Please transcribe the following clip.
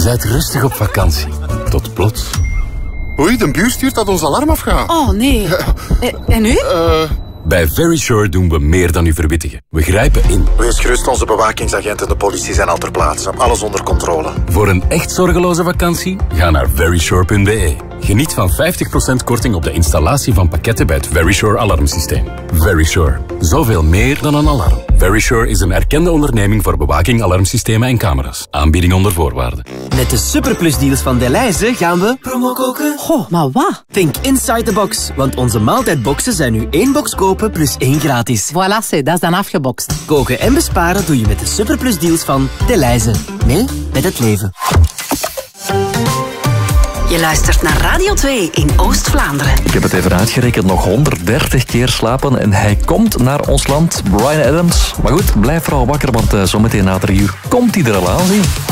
bent rustig op vakantie. Tot plots. Oei, de buur stuurt dat ons alarm afgaat. Oh, nee. En nu? Bij Verisure doen we meer dan u verwittigen. We grijpen in. Wees gerust, onze bewakingsagent en de politie zijn al ter plaatse. Alles onder controle. Voor een echt zorgeloze vakantie, ga naar verisure.be. Geniet van 50% korting op de installatie van pakketten bij het Verisure alarmsysteem. Verisure. Zoveel meer dan een alarm. Verisure is een erkende onderneming voor bewaking, alarmsystemen en camera's. Aanbieding onder voorwaarden. Met de Superplus deals van Delhaize gaan we promo koken. Goh, maar wat? Think inside the box, want onze maaltijdboxen zijn nu 1 box kopen plus 1 gratis. Voilà, dat is dan afgebokst. Koken en besparen doe je met de Superplus deals van Delhaize. Mee met het leven. Je luistert naar Radio 2 in Oost-Vlaanderen. Ik heb het even uitgerekend, nog 130 keer slapen en hij komt naar ons land, Bryan Adams. Maar goed, blijf vooral wakker, want zometeen na 3 uur komt hij er al aan, zie.